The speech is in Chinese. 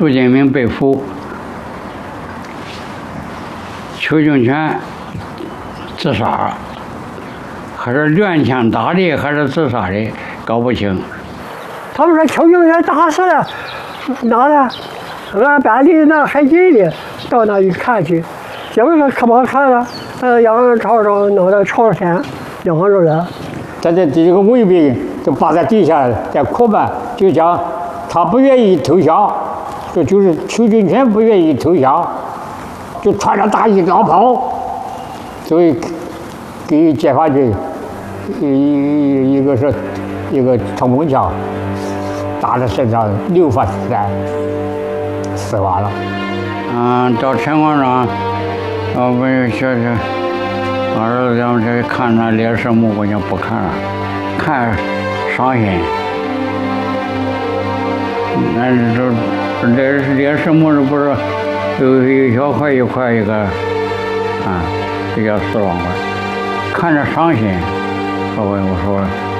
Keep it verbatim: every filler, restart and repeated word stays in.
杜聿明被俘，邱清泉自杀，还是乱枪打的，还是自杀的，搞不清。 他们说邱清泉打死了，哪呢？俺班里那还近的，到那一看去，结果说可不好看了，呃，杨朝上弄到朝天，两个人。 在这这个卫兵就把在地下在哭吧，就讲他不愿意投降，这就是邱清泉不愿意投降，就穿着大衣袄袍，所以给解放军一一一个是一个冲锋枪打在身上，六发子弹死亡了。 嗯，到陈广场，我们学学。我儿子咱们这看那烈士墓，我就不看了，看伤心。那这烈烈士墓这不是有一小块一块一个啊，这叫四万块，看着伤心。我我说。